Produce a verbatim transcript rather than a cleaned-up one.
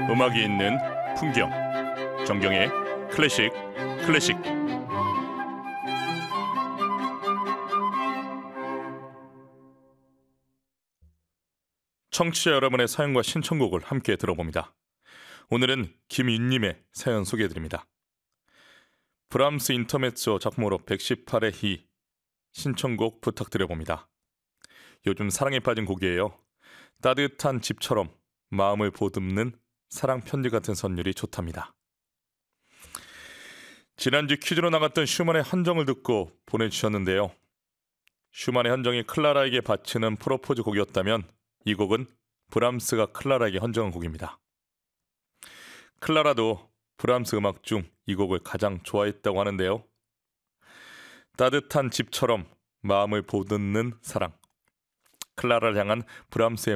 음악이 있는 풍경, 정경의 클래식 클래식. 청취자 여러분의 사연과 신청곡을 함께 들어봅니다. 오늘은 김윤님의 사연 소개해드립니다. 브람스 인터메조 작품으로 백십팔의 희 신청곡 부탁드려봅니다. 요즘 사랑에 빠진 곡이에요. 따뜻한 집처럼 마음을 보듬는 사랑 편지 같은 선율이 좋답니다. 지난주 퀴즈로 나갔던 슈만의 헌정을 듣고 보내주셨는데요. 슈만의 헌정이 클라라에게 바치는 프로포즈 곡이었다면 이 곡은 브람스가 클라라에게 헌정한 곡입니다. 클라라도 브람스 음악 중 이 곡을 가장 좋아했다고 하는데요. 따뜻한 집처럼 마음을 보듬는 사랑. 클라라를 향한 브람스의